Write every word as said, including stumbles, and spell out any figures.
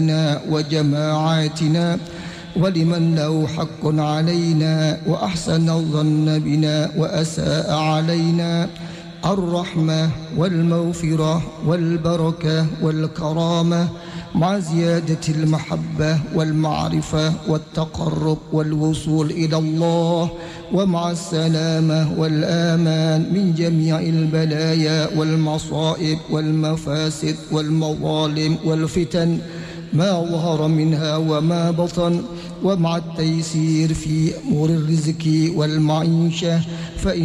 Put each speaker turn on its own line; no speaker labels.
وجماعاتنا ولمن له حق علينا وأحسن الظن بنا وأساء علينا الرحمة والمغفرة والبركة والكرامة مع زيادة المحبة والمعرفة والتقرب والوصول إلى الله، ومع السلامة والآمان من جميع البلايا والمصائب والمفاسد والمظالم والفتن ما ظهر منها وما بطن، ومع التيسير في أمور الرزق والمعيشة. فإن